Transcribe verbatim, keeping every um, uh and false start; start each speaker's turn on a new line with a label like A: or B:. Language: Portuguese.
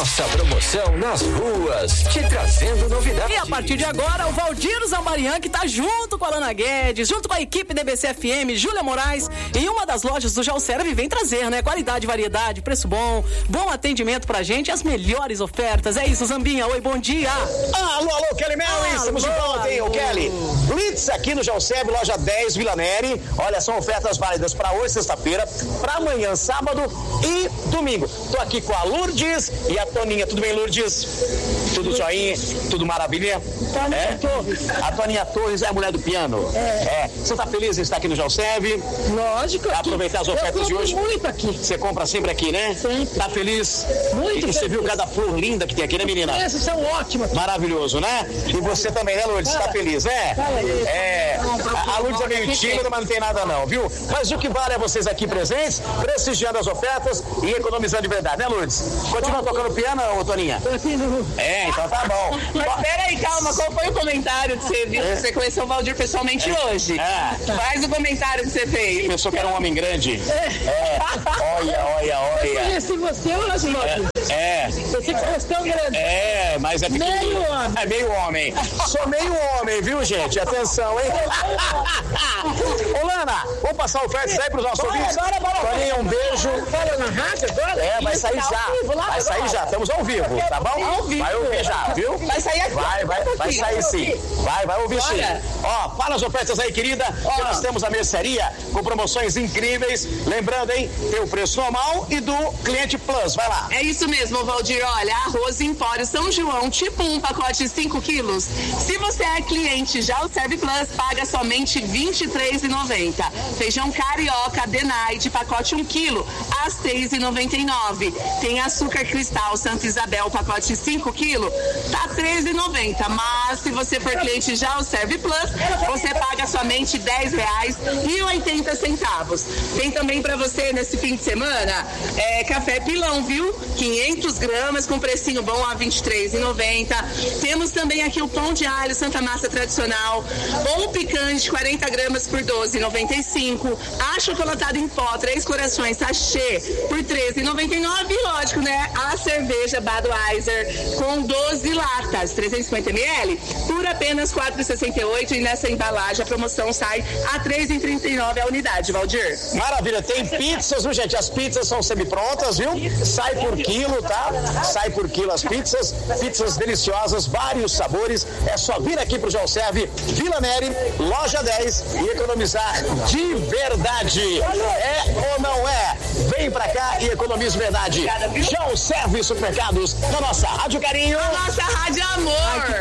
A: Nossa promoção nas ruas, te trazendo novidades.
B: E a partir de agora, o Valdir Zambarian, que tá junto com a Lana Guedes, junto com a equipe D B C F M, Júlia Moraes, em uma das lojas do Jalserve, vem trazer, né? Qualidade, variedade, preço bom, bom atendimento pra gente, as melhores ofertas. É isso, Zambinha. Oi, bom dia.
C: Alô, alô, Kelly Mel, estamos de volta, hein, o Kelly. Blitz aqui no Jalserve, loja dez, Vila Neri. Olha, são ofertas válidas pra hoje, sexta-feira, pra amanhã, sábado e domingo. Tô aqui com a Lourdes e a Toninha. Tudo bem, Lourdes? Tudo joinha? Tudo maravilha?
D: Toninha
C: é?
D: Torres.
C: A Toninha Torres é a mulher do piano?
D: É.
C: é. Você tá feliz em estar aqui no Jalserve?
D: Lógico.
C: Pra aproveitar as ofertas de hoje?
D: muito aqui.
C: Você compra sempre aqui, né?
D: Sempre.
C: Tá feliz?
D: Muito
C: E, e você viu cada flor linda que tem aqui, né, menina?
D: Essas são ótimas.
C: Maravilhoso, né? E você também, né, Lourdes? Tá feliz, né? É. A, a Lourdes é meio tímida, mas não tem nada não, viu? Mas o que vale é vocês aqui presentes, prestigiando as ofertas e economizando de verdade, né, Lourdes? Continua tocando piano, ô Toninha? É, então tá bom.
E: Mas peraí, calma, qual foi o comentário que você viu? É. Que você conheceu o Valdir pessoalmente é. hoje? É. Faz o comentário que você fez.
C: Pensou que era um homem grande? É. é. Olha, olha, olha.
D: Eu conheci você hoje, Valdir.
C: É.
D: Você que fosse tão grande.
C: É, mas é pequeno.
D: Meio homem.
C: É meio homem. Sou meio homem, viu, gente? Atenção, hein? Ô, Lana, vamos passar ofertas aí pros nossos
D: bora,
C: ouvintes?
D: Bora, bora, bora.
C: Toninha, um beijo.
D: Bora na rádio agora?
C: É, vai sair
D: tá
C: já.
D: Vivo, lá,
C: vai sair já. Estamos ao vivo, tá bom?
E: Ao vivo.
C: Vai ouvir já, viu?
E: Vai sair aqui.
C: Vai, vai, vai sair sim. Vai, vai ouvir sim. Ó, fala as ofertas aí, querida. Que nós temos a mercearia com promoções incríveis. Lembrando, hein? Tem o preço normal e do cliente plus. Vai lá.
E: É isso mesmo, Valdir. Olha, arroz Empório São João, tipo um pacote de cinco quilos. Se você é cliente Jalserve Plus, paga somente vinte e três reais e noventa centavos. Feijão carioca The Night, pacote um quilo, a seis reais e noventa e nove centavos. Tem açúcar cristal Santa Isabel, pacote cinco quilos, tá treze reais e noventa centavos. Mas se você for cliente Jalserve Plus, você paga somente dez reais e oitenta centavos. Tem também para você nesse fim de semana é, café pilão, viu? quinhentas gramas com precinho bom a vinte e três reais e noventa centavos. Temos também aqui o pão de alho Santa Massa tradicional, bom picante quarenta gramas por doze reais e noventa e cinco centavos. Achocolatado em pó, três corações sachê por treze reais e noventa e nove centavos. E lógico, né? A cerveja Budweiser com doze latas, trezentos e cinquenta mililitros, por apenas quatro reais e sessenta e oito centavos. E nessa embalagem a promoção sai a três reais e trinta e nove centavos a unidade, Valdir.
C: Maravilha, tem pizzas, viu, gente? As pizzas são semi-prontas, viu? Sai por quilo, tá? Sai por quilo as pizzas, pizzas deliciosas, vários sabores. É só vir aqui pro Jalserve, Vila Neri, loja dez e economizar de verdade. É ou não é? Vem pra cá e economize verdade. Jalserve Supermercados, na nossa Rádio Carinho.
E: A nossa Rádio Amor.
B: Ai, que